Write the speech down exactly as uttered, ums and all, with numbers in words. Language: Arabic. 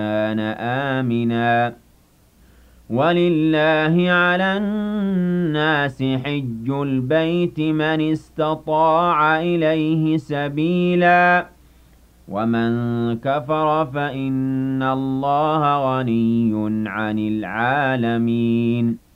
كَانَ آمِنًا وَلِلَّهِ عَلَى النَّاسِ حِجُّ الْبَيْتِ مَنِ اسْتَطَاعَ إِلَيْهِ سَبِيلًا ۚ وَمَن كَفَرَ فَإِنَّ اللَّهَ غَنِيٌّ عَنِ الْعَالَمِينَ